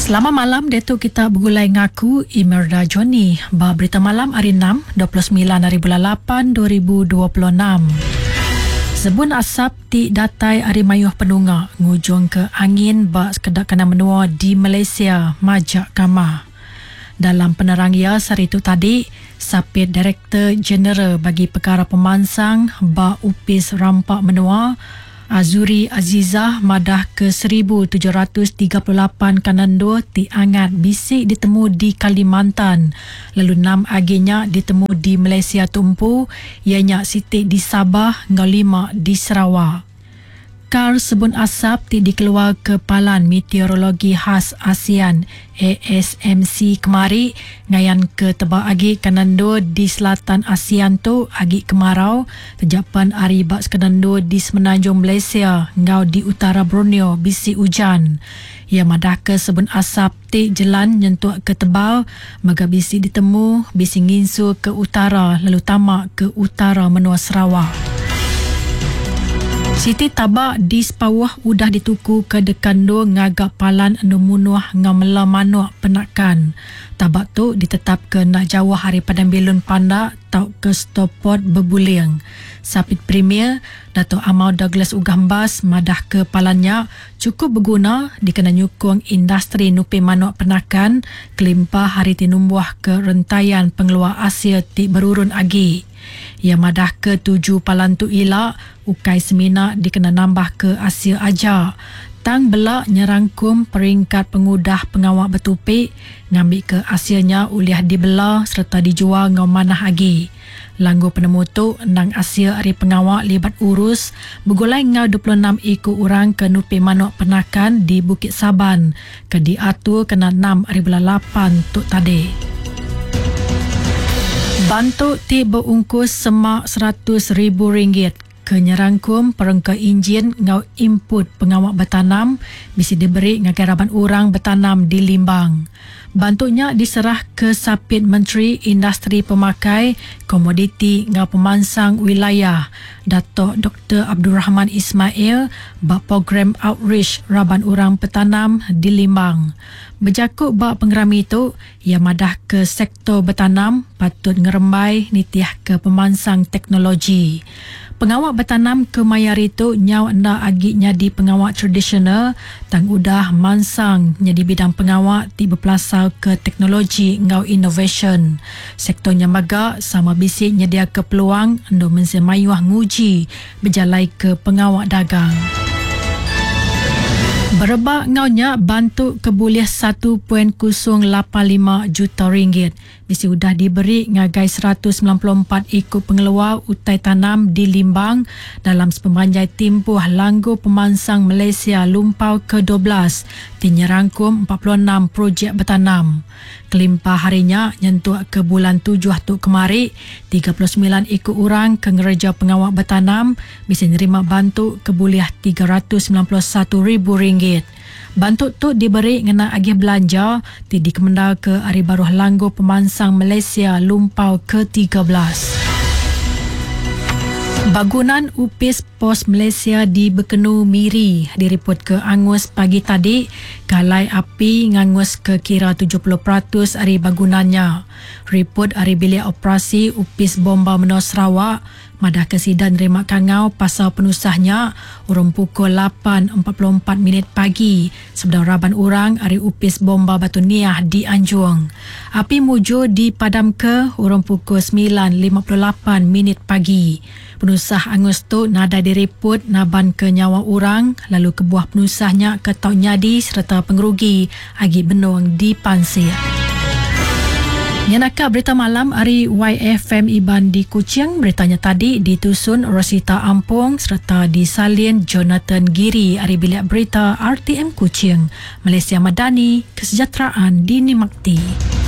Selamat malam, Datuk kita bergulai ngaku Imelda Johnny. Ba berita malam hari 6, 29 hari bulan 8, 2026. Sebun asap ti datai hari mayuh penunga ngujung ke angin ba sekedak kena menua di Malaysia majak kamah. Dalam penerang ia hari itu tadi, Sapit Direktur Jeneral bagi perkara pemansang ba UPIS Rampak Menua Azuri Azizah madah ke 1738 kanando ti angat bisik ditemu di Kalimantan. Lalu 6 aginya ditemu di Malaysia tumpu, ianya Siti di Sabah, 5 di Sarawak. Kar sebun asap ti dikeluar Kepalan Meteorologi Khas ASEAN ASMC kemari ngayan ke tebak agi kanando di selatan ASEAN tu agi kemarau terjapan ari bak sekenando di semenanjung Malaysia ngau di utara Borneo bisi hujan. Ia madah ke sebun asap ti jelan nyentuh ke tebal maga bisi ditemu bisi nginsu ke utara lalu tamak ke utara menua Sarawak. Siti tabak di sepawah udah dituku ke dekando ngagak palan anu munuah ngamela manuk penakan. Tabak tu ditetap ke nak jauh hari Padang Bilun Pandak tau ke stopot berbuling. Sapit Premier Dato' Amau Douglas Ugambas madah ke palannya cukup berguna dikena nyukung industri nupi manuk penakan kelimpah hari tinumbuah ke rentaian pengeluar Asia ti berurun agi. Ia madah ke 7 palan tu ilak ukai semina dikena nambah ke Asia aja. Tang belak nyerangkum peringkat pengudah pengawak bertupik ngambil ke Asianya uliah dibela serta dijual ngau manah agi. Langgu penemu tu nang Asia hari pengawak libat urus bergulai ngau 26 ikut orang ke nupi manuk penakan di Bukit Saban ke diatur kena 6 hari bulan 8 tu tadi. Bantuk ti berungkus semak RM100,000 ke nyerangkum perengka enjin ngau input pengawak bertanam bisi diberi ngagai raban orang bertanam di Limbang. Bantuknya diserah ke Sapit Menteri Industri Pemakai Komoditi ngau pemansang wilayah Datuk Dr. Abdul Rahman Ismail bak program outreach raban orang petanam di Limbang. Berjakut bak pengerami itu, ia madah ke sektor bertanam patut ngerembai nitiah ke pemansang teknologi. Pengawak bertanam ke mayar itu nyau anda agiknya di pengawak tradisional tang udah mansang nya di bidang pengawak ti berpelasau ke teknologi ngau innovation. Sektornya maga sama bisik nyedia ke peluang ando mensemayuah nguji berjalai ke pengawak dagang. Berebak ngaunya bantuk kebuliah RM1.085 juta. Bisi udah diberi ngagai 194 ikut pengeluar utai tanam di Limbang dalam sepemanjai timpuh langgu pemansang Malaysia Lumpau ke-12 dinyerangkum 46 projek bertanam. Kelimpah harinya nyentuh ke bulan 7 tu kemari 39 ikut orang ke ngereja pengawak bertanam bisa nerima bantuk kebuliah RM391,000. Bantuk tu diberi ngena agih belanja ti dikemendal ke Hari Baruh Langgu Pemansang Malaysia Lumpau ke-13. Bangunan UPIS Pos Malaysia di Bekenu Miri diriput ke angus pagi tadi galai api ngangus ke kira 70% hari bangunannya. Report hari bilik operasi UPIS Bomba Menua Sarawak madah kesidan nerima kangau pasal penusahnya urung pukul 8.44 pagi sebelum raban orang hari UPIS Bomba Batu Niah di Anjung. Api muju dipadam ke urung pukul 9.58 pagi. Penusah angus tu nada diriput naban ke nyawa orang lalu kebuah penusahnya ke tau nyadi serta pengerugi agi benung di Pansir. Nyanaka berita malam hari YFM Iban di Kuching. Beritanya tadi ditusun Rosita Ampung serta disalin Jonathan Giri hari bilik berita RTM Kuching. Malaysia Madani, kesejahteraan dinikmati.